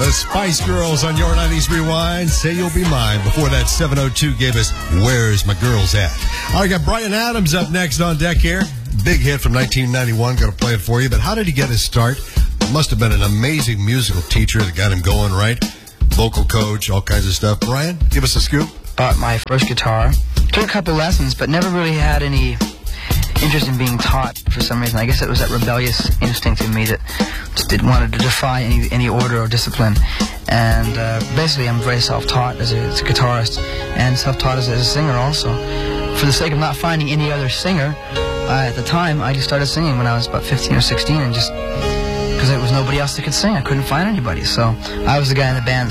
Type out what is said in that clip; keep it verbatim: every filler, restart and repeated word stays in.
The Spice Girls on your nineties Rewind. Say You'll Be Mine. Before that, seven oh two gave us Where's My Girls At? All right, got Bryan Adams up next on deck here. Big hit from nineteen ninety-one. Going to play it for you. But how did he get his start? Must have been an amazing musical teacher that got him going, right? Vocal coach, all kinds of stuff. Bryan, give us a scoop. Bought my first guitar. Took a couple lessons, but never really had any interest in being taught for some reason. I guess it was that rebellious instinct in me that just didn't wanted to defy any any order or discipline. And uh, basically, I'm very self-taught as a, as a guitarist and self-taught as, as a singer also. For the sake of not finding any other singer, uh, at the time, I just started singing when I was about fifteen or sixteen, and just because there was nobody else that could sing, I couldn't find anybody. So I was the guy in the band